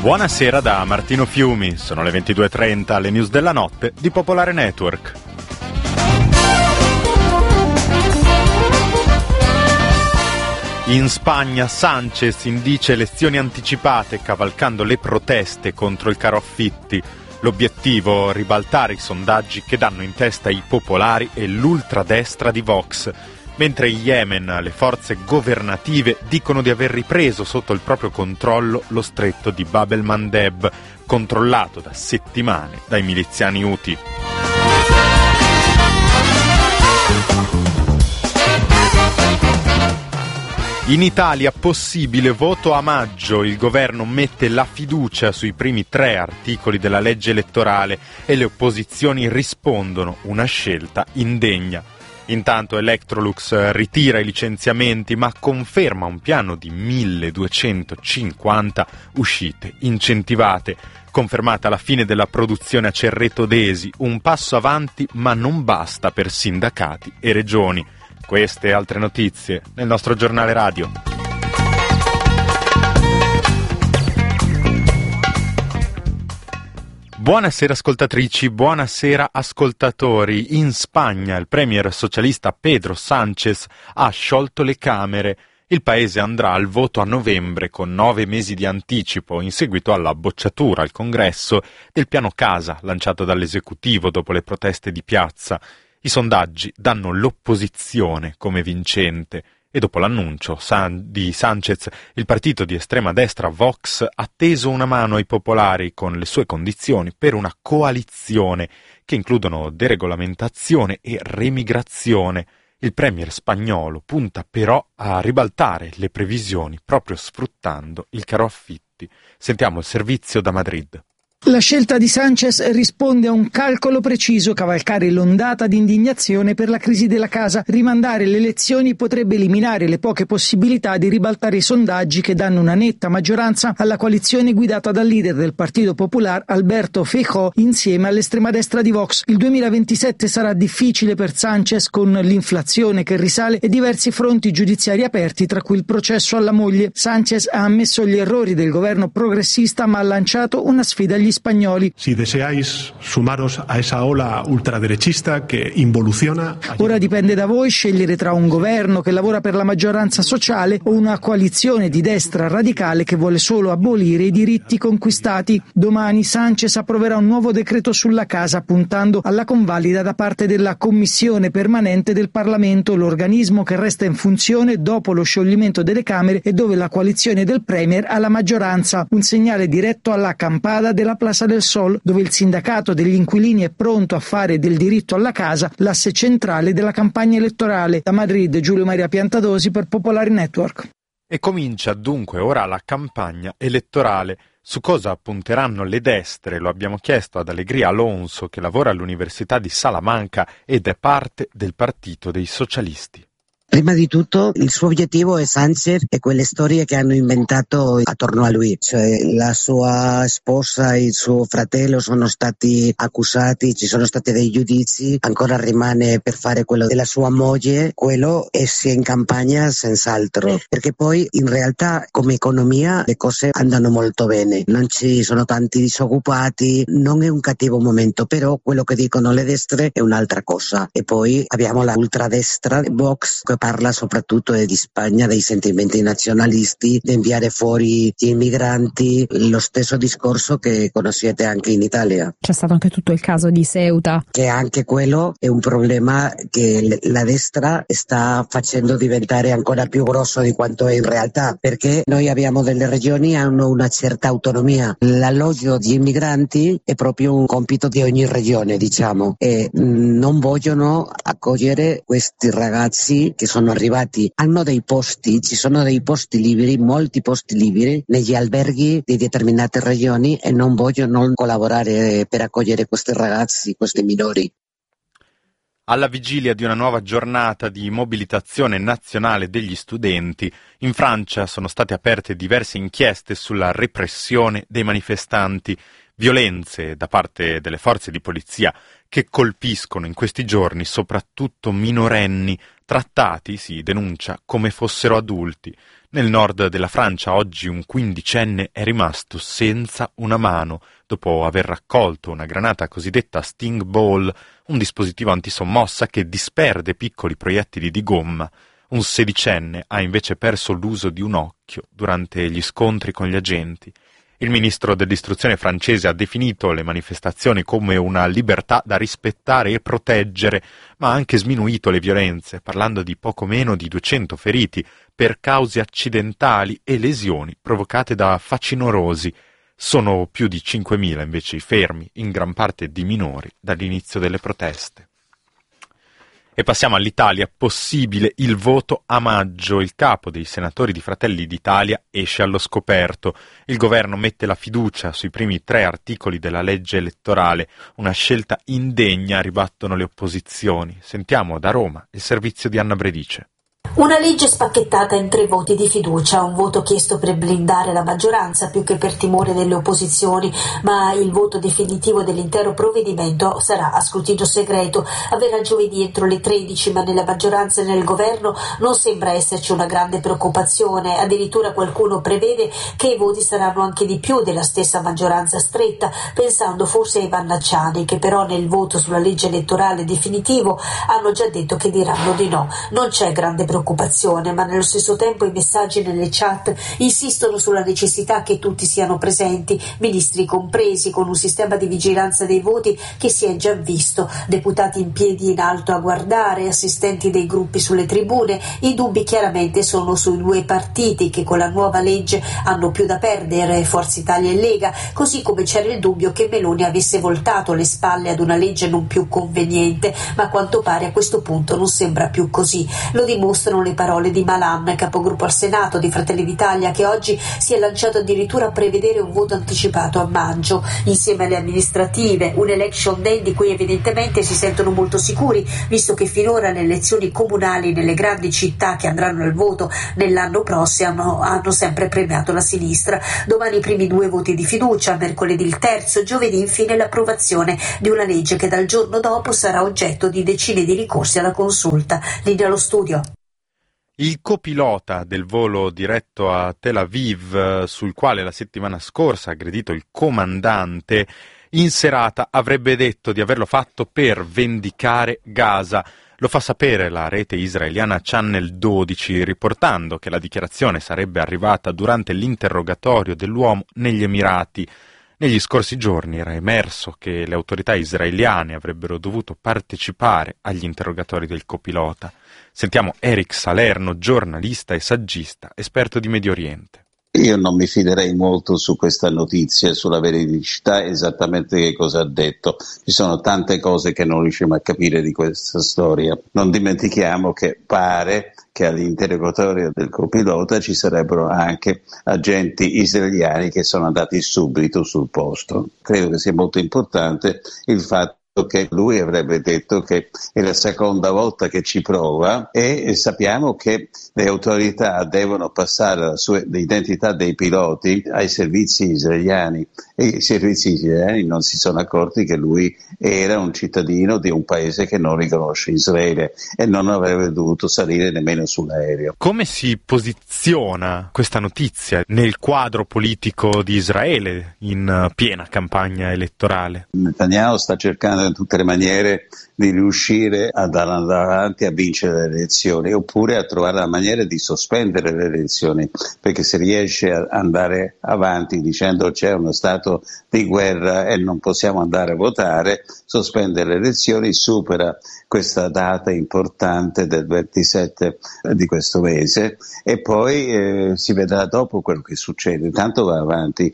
Buonasera da Martino Fiumi, sono le 22:30, le news della notte di Popolare Network. In Spagna Sánchez indice elezioni anticipate cavalcando le proteste contro il caro affitti. L'obiettivo: ribaltare i sondaggi che danno in testa i popolari e l'ultradestra di Vox. Mentre in Yemen le forze governative dicono di aver ripreso sotto il proprio controllo lo stretto di Bab el-Mandeb, controllato da settimane dai miliziani Houthi. In Italia possibile voto a maggio, il governo mette la fiducia sui primi 3 articoli della legge elettorale e le opposizioni rispondono: una scelta indegna. Intanto Electrolux ritira i licenziamenti ma conferma un piano di 1250 uscite incentivate. Confermata la fine della produzione a Cerreto d'Esi, un passo avanti ma non basta per sindacati e regioni. Queste e altre notizie nel nostro giornale radio. Buonasera ascoltatrici, buonasera ascoltatori. In Spagna il premier socialista Pedro Sánchez ha sciolto le Camere. Il paese andrà al voto a novembre con 9 mesi di anticipo in seguito alla bocciatura al Congresso del piano casa lanciato dall'esecutivo dopo le proteste di piazza. I sondaggi danno l'opposizione come vincente e dopo l'annuncio di Sánchez, il partito di estrema destra Vox ha teso una mano ai popolari con le sue condizioni per una coalizione che includono deregolamentazione e remigrazione. Il premier spagnolo punta però a ribaltare le previsioni proprio sfruttando il caro affitti. Sentiamo il servizio da Madrid. La scelta di Sánchez risponde a un calcolo preciso: cavalcare l'ondata di indignazione per la crisi della casa. Rimandare le elezioni potrebbe eliminare le poche possibilità di ribaltare i sondaggi che danno una netta maggioranza alla coalizione guidata dal leader del Partito Popular Alberto Feijóo insieme all'estrema destra di Vox. Il 2027 sarà difficile per Sánchez con l'inflazione che risale e diversi fronti giudiziari aperti, tra cui il processo alla moglie. Sánchez ha ammesso gli errori del governo progressista ma ha lanciato una sfida agli spagnoli. Si deseáis sumaros a esa ola ultraderechista che involuciona. Ora dipende da voi scegliere tra un governo che lavora per la maggioranza sociale o una coalizione di destra radicale che vuole solo abolire i diritti conquistati. Domani Sánchez approverà un nuovo decreto sulla casa puntando alla convalida da parte della Commissione permanente del Parlamento, l'organismo che resta in funzione dopo lo scioglimento delle Camere e dove la coalizione del Premier ha la maggioranza. Un segnale diretto alla acampada della Plaza del Sol, dove il sindacato degli inquilini è pronto a fare del diritto alla casa l'asse centrale della campagna elettorale. Da Madrid, Giulio Maria Piantadosi per Popolare Network. E comincia dunque ora la campagna elettorale. Su cosa punteranno le destre lo abbiamo chiesto ad Alegría Alonso, che lavora all'Università di Salamanca ed è parte del Partito dei Socialisti. Prima di tutto il suo obiettivo è Sánchez e quelle storie che hanno inventato attorno a lui, cioè la sua sposa e il suo fratello sono stati accusati, ci sono stati dei giudizi, ancora rimane per fare quello della sua moglie, quello e si è in campagna senz'altro, perché poi in realtà come economia le cose andano molto bene, non ci sono tanti disoccupati, non è un cattivo momento, però quello che dicono le destre è un'altra cosa. E poi abbiamo la ultradestra Vox che parla soprattutto di Spagna, dei sentimenti nazionalisti, di inviare fuori gli immigranti, lo stesso discorso che conoscete anche in Italia. C'è stato anche tutto il caso di Ceuta. Che anche quello è un problema che la destra sta facendo diventare ancora più grosso di quanto è in realtà, perché noi abbiamo delle regioni che hanno una certa autonomia. L'alloggio di immigranti è proprio un compito di ogni regione, diciamo, e non vogliono accogliere questi ragazzi che sono arrivati, hanno dei posti, ci sono dei posti liberi, molti posti liberi negli alberghi di determinate regioni e non vogliono collaborare per accogliere questi ragazzi, questi minori. Alla vigilia di una nuova giornata di mobilitazione nazionale degli studenti, in Francia sono state aperte diverse inchieste sulla repressione dei manifestanti, violenze da parte delle forze di polizia che colpiscono in questi giorni soprattutto minorenni, trattati, si denuncia, come fossero adulti. Nel nord della Francia oggi un quindicenne è rimasto senza una mano dopo aver raccolto una granata cosiddetta Sting Ball, un dispositivo antisommossa che disperde piccoli proiettili di gomma. Un sedicenne ha invece perso l'uso di un occhio durante gli scontri con gli agenti. Il ministro dell'istruzione francese ha definito le manifestazioni come una libertà da rispettare e proteggere, ma ha anche sminuito le violenze, parlando di poco meno di 200 feriti per cause accidentali e lesioni provocate da facinorosi. Sono più di 5.000 invece i fermi, in gran parte di minori, dall'inizio delle proteste. E passiamo all'Italia, possibile il voto a maggio. Il capo dei senatori di Fratelli d'Italia esce allo scoperto. Il governo mette la fiducia sui primi 3 articoli della legge elettorale. Una scelta indegna, ribattono le opposizioni. Sentiamo da Roma il servizio di Anna Bredice. Una legge spacchettata in 3 voti di fiducia, un voto chiesto per blindare la maggioranza più che per timore delle opposizioni, ma il voto definitivo dell'intero provvedimento sarà a scrutinio segreto. Avverrà giovedì entro le 13, ma nella maggioranza e nel governo non sembra esserci una grande preoccupazione. Addirittura qualcuno prevede che i voti saranno anche di più della stessa maggioranza stretta, pensando forse ai Vannacciani, che però nel voto sulla legge elettorale definitivo hanno già detto che diranno di no. Non c'è grande preoccupazione, ma nello stesso tempo i messaggi nelle chat insistono sulla necessità che tutti siano presenti, ministri compresi, con un sistema di vigilanza dei voti che si è già visto, deputati in piedi in alto a guardare, assistenti dei gruppi sulle tribune. I dubbi chiaramente sono sui 2 partiti che con la nuova legge hanno più da perdere, Forza Italia e Lega, così come c'era il dubbio che Meloni avesse voltato le spalle ad una legge non più conveniente, ma a quanto pare a questo punto non sembra più così. Lo dimostrano le parole di Malan, capogruppo al Senato di Fratelli d'Italia, che oggi si è lanciato addirittura a prevedere un voto anticipato a maggio, insieme alle amministrative, un election day di cui evidentemente si sentono molto sicuri, visto che finora le elezioni comunali nelle grandi città che andranno al voto nell'anno prossimo hanno sempre premiato la sinistra. Domani i primi 2 voti di fiducia, mercoledì il terzo, giovedì infine l'approvazione di una legge che dal giorno dopo sarà oggetto di decine di ricorsi alla consulta. Linea allo studio. Il copilota del volo diretto a Tel Aviv, sul quale la settimana scorsa ha aggredito il comandante, in serata avrebbe detto di averlo fatto per vendicare Gaza. Lo fa sapere la rete israeliana Channel 12, riportando che la dichiarazione sarebbe arrivata durante l'interrogatorio dell'uomo negli Emirati. Negli scorsi giorni era emerso che le autorità israeliane avrebbero dovuto partecipare agli interrogatori del copilota. Sentiamo Eric Salerno, giornalista e saggista, esperto di Medio Oriente. Io non mi fiderei molto su questa notizia, sulla veridicità esattamente che cosa ha detto. Ci sono tante cose che non riusciamo a capire di questa storia. Non dimentichiamo che pare che all'interrogatorio del copilota ci sarebbero anche agenti israeliani che sono andati subito sul posto. Credo che sia molto importante il fatto che lui avrebbe detto che è la seconda volta che ci prova e sappiamo che le autorità devono passare l'identità dei piloti ai servizi israeliani e i servizi israeliani non si sono accorti che lui era un cittadino di un paese che non riconosce Israele e non avrebbe dovuto salire nemmeno sull'aereo. Come si posiziona questa notizia nel quadro politico di Israele in piena campagna elettorale? Netanyahu sta cercando in tutte le maniere di riuscire ad andare avanti a vincere le elezioni oppure a trovare la maniera di sospendere le elezioni, perché se riesce a andare avanti dicendo c'è uno stato di guerra e non possiamo andare a votare, sospende le elezioni, supera questa data importante del 27 di questo mese e poi si vedrà dopo quello che succede, intanto va avanti.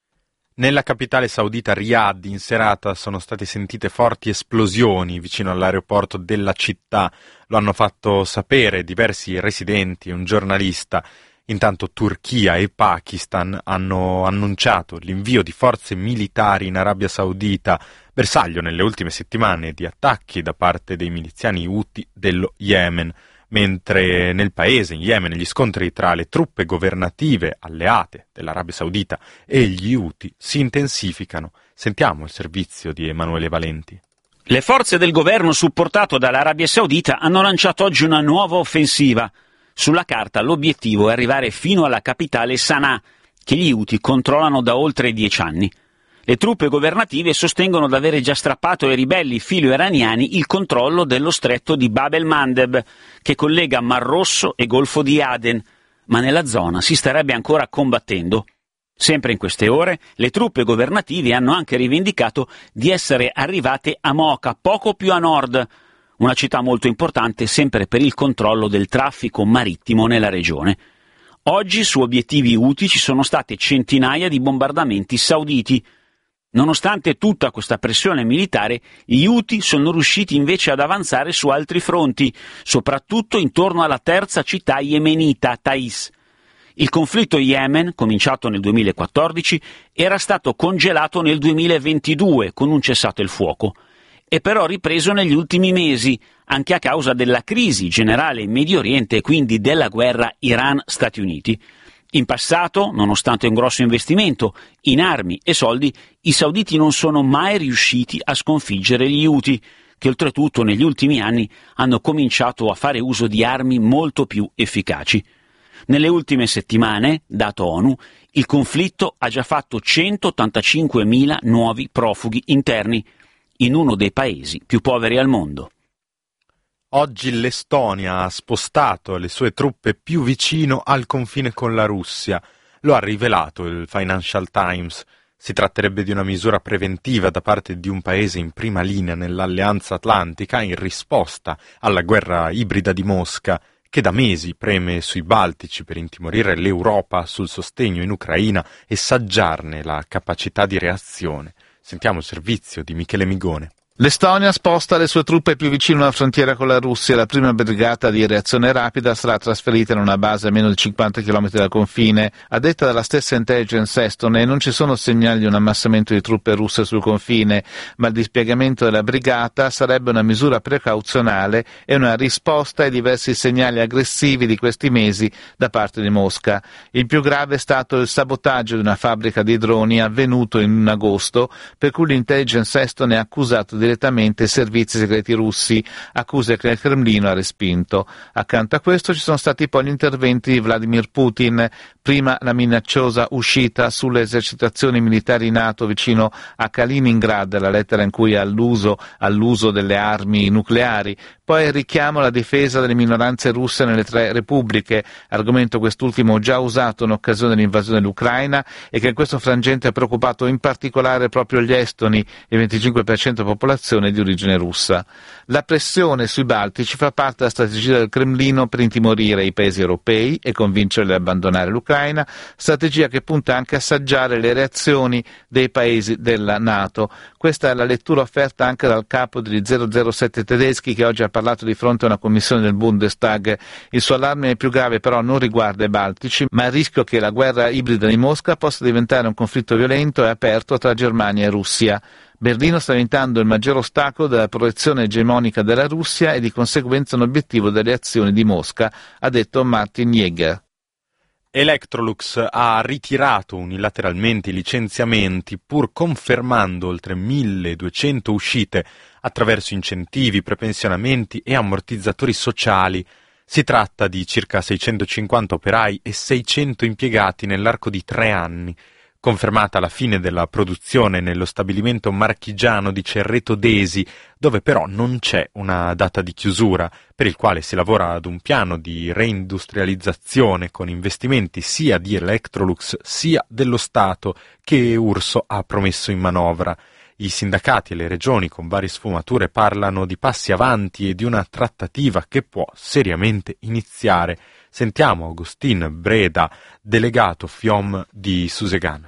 Nella capitale saudita Riyadh in serata sono state sentite forti esplosioni vicino all'aeroporto della città. Lo hanno fatto sapere diversi residenti e un giornalista. Intanto Turchia e Pakistan hanno annunciato l'invio di forze militari in Arabia Saudita, bersaglio nelle ultime settimane di attacchi da parte dei miliziani Houthi dello Yemen. Mentre nel paese, in Yemen, gli scontri tra le truppe governative alleate dell'Arabia Saudita e gli Houthi si intensificano. Sentiamo il servizio di Emanuele Valenti. Le forze del governo supportato dall'Arabia Saudita hanno lanciato oggi una nuova offensiva. Sulla carta l'obiettivo è arrivare fino alla capitale Sana'a, che gli Houthi controllano da oltre 10 anni. Le truppe governative sostengono di avere già strappato ai ribelli filo-iraniani il controllo dello stretto di Bab el-Mandeb, che collega Mar Rosso e Golfo di Aden, ma nella zona si starebbe ancora combattendo. Sempre in queste ore, le truppe governative hanno anche rivendicato di essere arrivate a Mocha, poco più a nord, una città molto importante sempre per il controllo del traffico marittimo nella regione. Oggi su obiettivi Houthi ci sono state centinaia di bombardamenti sauditi. Nonostante tutta questa pressione militare, gli Houthi sono riusciti invece ad avanzare su altri fronti, soprattutto intorno alla terza città yemenita, Taiz. Il conflitto Yemen, cominciato nel 2014, era stato congelato nel 2022 con un cessato il fuoco, è però ripreso negli ultimi mesi, anche a causa della crisi generale in Medio Oriente e quindi della guerra Iran-Stati Uniti. In passato, nonostante un grosso investimento in armi e soldi, i sauditi non sono mai riusciti a sconfiggere gli Houthi, che oltretutto negli ultimi anni hanno cominciato a fare uso di armi molto più efficaci. Nelle ultime settimane, dato ONU, il conflitto ha già fatto 185.000 nuovi profughi interni, in uno dei paesi più poveri al mondo. Oggi l'Estonia ha spostato le sue truppe più vicino al confine con la Russia. Lo ha rivelato il Financial Times. Si tratterebbe di una misura preventiva da parte di un paese in prima linea nell'Alleanza Atlantica in risposta alla guerra ibrida di Mosca, che da mesi preme sui Baltici per intimorire l'Europa sul sostegno in Ucraina e saggiarne la capacità di reazione. Sentiamo il servizio di Michele Migone. L'Estonia sposta le sue truppe più vicino alla frontiera con la Russia. La prima brigata di reazione rapida sarà trasferita in una base a meno di 50 km dal confine. A detta della stessa intelligence estone, non ci sono segnali di un ammassamento di truppe russe sul confine, ma il dispiegamento della brigata sarebbe una misura precauzionale e una risposta ai diversi segnali aggressivi di questi mesi da parte di Mosca. Il più grave è stato il sabotaggio di una fabbrica di droni avvenuto in agosto, per cui l'intelligence estone ha accusato direttamente i servizi segreti russi, accuse che il Cremlino ha respinto. Accanto a questo ci sono stati poi gli interventi di Vladimir Putin, prima la minacciosa uscita sulle esercitazioni militari NATO vicino a Kaliningrad, la lettera in cui all'uso delle armi nucleari, poi il richiamo alla difesa delle minoranze russe nelle 3 repubbliche, argomento quest'ultimo già usato in occasione dell'invasione dell'Ucraina e che in questo frangente ha preoccupato in particolare proprio gli estoni, il 25% della popolazione di origine russa. La pressione sui Baltici fa parte della strategia del Cremlino per intimorire i paesi europei e convincerli ad abbandonare l'Ucraina, strategia che punta anche a assaggiare le reazioni dei paesi della NATO. Questa è la lettura offerta anche dal capo degli 007 tedeschi, che oggi ha parlato di fronte a una commissione del Bundestag. Il suo allarme più grave però non riguarda i Baltici, ma il rischio che la guerra ibrida di Mosca possa diventare un conflitto violento e aperto tra Germania e Russia. Berlino sta diventando il maggior ostacolo della proiezione egemonica della Russia e di conseguenza un obiettivo delle azioni di Mosca, ha detto Martin Jäger. Electrolux ha ritirato unilateralmente i licenziamenti, pur confermando oltre 1.200 uscite attraverso incentivi, prepensionamenti e ammortizzatori sociali. Si tratta di circa 650 operai e 600 impiegati nell'arco di 3 anni. Confermata la fine della produzione nello stabilimento marchigiano di Cerreto d'Esi, dove però non c'è una data di chiusura, per il quale si lavora ad un piano di reindustrializzazione con investimenti sia di Electrolux sia dello Stato, che Urso ha promesso in manovra. I sindacati e le regioni con varie sfumature parlano di passi avanti e di una trattativa che può seriamente iniziare. Sentiamo Agustin Breda, delegato FIOM di Susegana.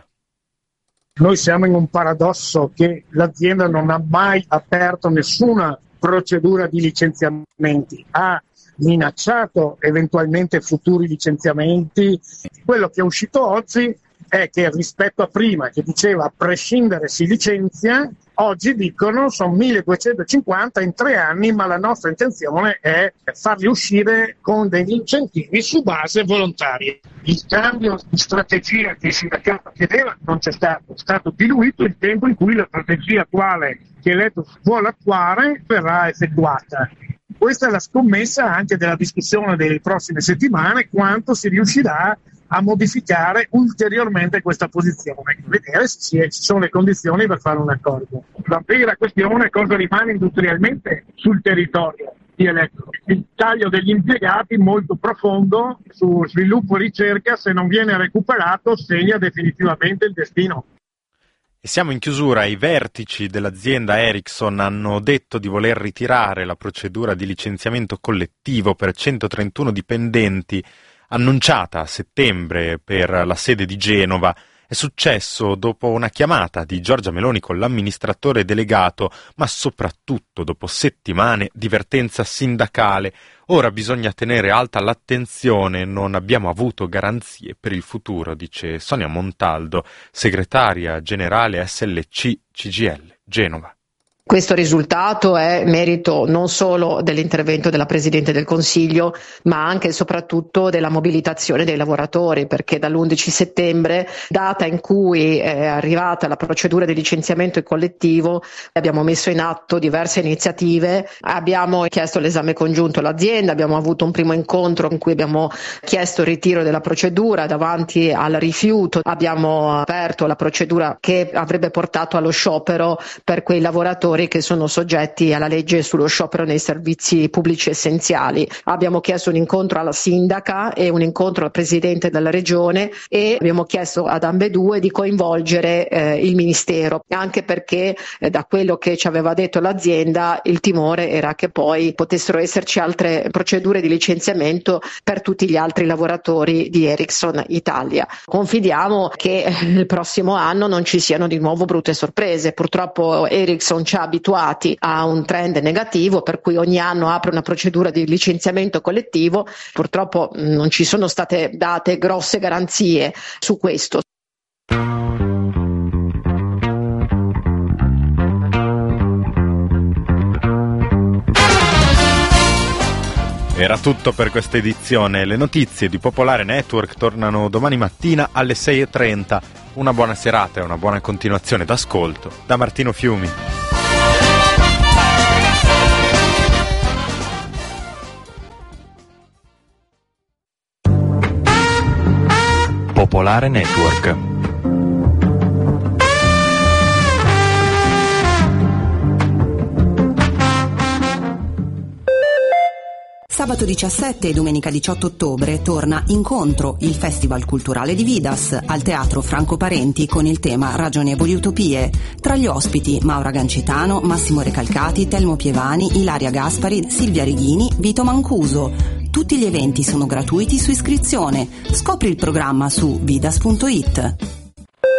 Noi siamo in un paradosso che l'azienda non ha mai aperto nessuna procedura di licenziamenti, ha minacciato eventualmente futuri licenziamenti. Quello che è uscito oggi è che rispetto a prima, che diceva a prescindere si licenzia, oggi dicono sono 1250 in 3 anni, ma la nostra intenzione è farli uscire con degli incentivi su base volontaria. Il cambio di strategia che il sindacato chiedeva non c'è stato, è stato diluito il tempo in cui la strategia attuale che l'Ethos vuole attuare verrà effettuata. Questa è la scommessa anche della discussione delle prossime settimane, quanto si riuscirà a modificare ulteriormente questa posizione, vedere se ci sono le condizioni per fare un accordo. La vera questione è cosa rimane industrialmente sul territorio di Electro. Il taglio degli impiegati molto profondo su sviluppo e ricerca, se non viene recuperato, segna definitivamente il destino. E siamo in chiusura. I vertici dell'azienda Ericsson hanno detto di voler ritirare la procedura di licenziamento collettivo per 131 dipendenti annunciata a settembre per la sede di Genova. È successo dopo una chiamata di Giorgia Meloni con l'amministratore delegato, ma soprattutto dopo settimane di vertenza sindacale. Ora bisogna tenere alta l'attenzione, non abbiamo avuto garanzie per il futuro, dice Sonia Montaldo, segretaria generale SLC CGIL Genova. Questo risultato è merito non solo dell'intervento della Presidente del Consiglio, ma anche e soprattutto della mobilitazione dei lavoratori, perché dall'11 settembre, data in cui è arrivata la procedura di licenziamento collettivo, abbiamo messo in atto diverse iniziative, abbiamo chiesto l'esame congiunto all'azienda, abbiamo avuto un primo incontro in cui abbiamo chiesto il ritiro della procedura davanti al rifiuto, abbiamo aperto la procedura che avrebbe portato allo sciopero per quei lavoratori che sono soggetti alla legge sullo sciopero nei servizi pubblici essenziali. Abbiamo chiesto un incontro alla sindaca e un incontro al presidente della regione e abbiamo chiesto ad ambedue di coinvolgere il ministero, anche perché da quello che ci aveva detto l'azienda il timore era che poi potessero esserci altre procedure di licenziamento per tutti gli altri lavoratori di Ericsson Italia. Confidiamo che il prossimo anno non ci siano di nuovo brutte sorprese. Purtroppo Ericsson ci ha abituati a un trend negativo, per cui ogni anno apre una procedura di licenziamento collettivo. Purtroppo non ci sono state date grosse garanzie su questo. Era tutto per questa edizione. Le notizie di Popolare Network tornano domani mattina alle 6:30. Una buona serata e una buona continuazione d'ascolto da Martino Fiumi. Popolare Network. Sabato 17 e domenica 18 ottobre torna Incontro, il festival culturale di Vidas, al Teatro Franco Parenti con il tema Ragionevoli Utopie. Tra gli ospiti Maura Gancetano, Massimo Recalcati, Telmo Pievani, Ilaria Gaspari, Silvia Righini, Vito Mancuso. Tutti gli eventi sono gratuiti su iscrizione. Scopri il programma su vidas.it.